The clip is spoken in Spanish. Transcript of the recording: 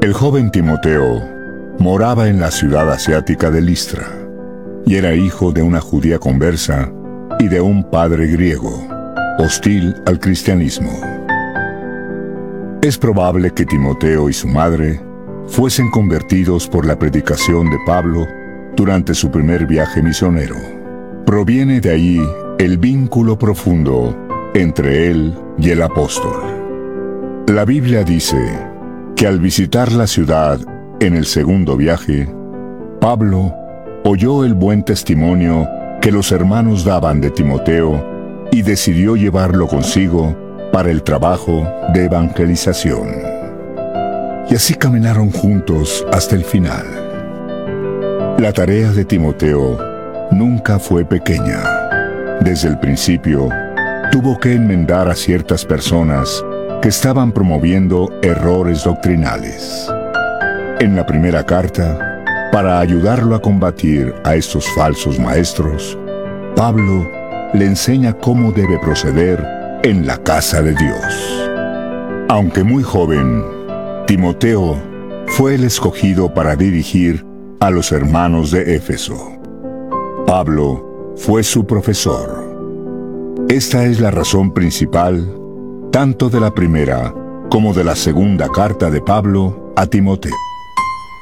El joven Timoteo moraba en la ciudad asiática de Listra y era hijo de una judía conversa y de un padre griego, hostil al cristianismo. Es probable que Timoteo y su madre fuesen convertidos por la predicación de Pablo durante su primer viaje misionero. Proviene de allí el vínculo profundo entre él y el apóstol. La Biblia dice que al visitar la ciudad en el segundo viaje, Pablo oyó el buen testimonio que los hermanos daban de Timoteo y decidió llevarlo consigo para el trabajo de evangelización. Y así caminaron juntos hasta el final. La tarea de Timoteo nunca fue pequeña. Desde el principio, tuvo que enmendar a ciertas personas que estaban promoviendo errores doctrinales. En la primera carta, para ayudarlo a combatir a estos falsos maestros, Pablo le enseña cómo debe proceder en la casa de Dios. Aunque muy joven, Timoteo fue el escogido para dirigir a los hermanos de Éfeso. Pablo fue su profesor. Esta es la razón principal tanto de la primera como de la segunda carta de Pablo a Timoteo.